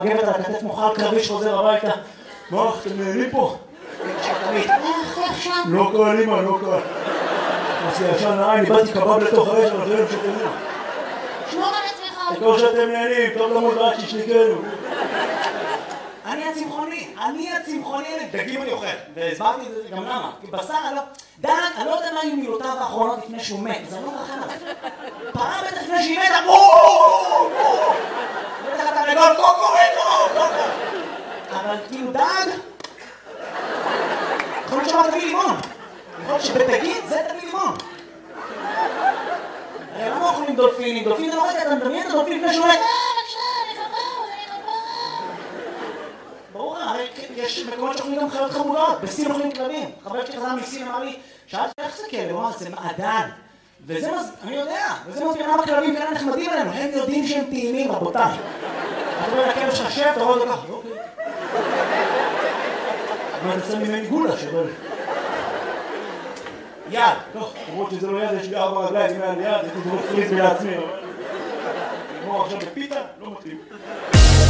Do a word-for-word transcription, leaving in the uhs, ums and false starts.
גבת על הכתף מוחל קרבי שחוזר הביתה. מה, אתם נהנים פה? לא קל, אמא, לא קל. עושה ישן נעי, ניבדתי קבב לתוך האש, אבל אחרים שתנוע. שמור על עצמך. כמו שאתם נהנים, טוב למות רק ששניקנו. אני הצמחוני, אני הצמחוני, דגים אני אוכל. והסברתי את זה גם למה. כי בשר, אני לא... דן, אני לא יודע מה היו מילותיו האחרונות לפני שהוא מת. זה לא רחם עליו. פרה בטח לפני שהיא מתה, בואו! בטח אתה רגול, קוקורינו! אבל כאילו דג... יכול להיות שמה תביא לימון. יכול להיות שבתגיד זה תביא לימון. הרי למה אוכלים דולפינים? דולפינים, לא רגע, אתה מדמיין את הדולפין לפני שהוא מת. ברור, הרי יש מקומות שאוכלים גם חיות חמודות, בסין אוכלים כלבים. חבר שלי חזר מסין אמר לי, שאלתי איך זה כלב? הוא אמר, זה מעדן. וזה מז... אני יודע, וזה מסביר למה כלבים כאלה נחמדים עלינו, הם יודעים שהם טעימים, רבותיי. אתה רואה לכלב שלך שב, אתה רואה את זה ככה, אוקיי. מה, אתה שם ממני גולה שבל? יד. טוב, למרות שזה לא יד, יש לי ארבע רגליים מעל יד, הייתי זורק פריז לעצמי, אבל... כמו עכשיו בפיתה, לא מתאים.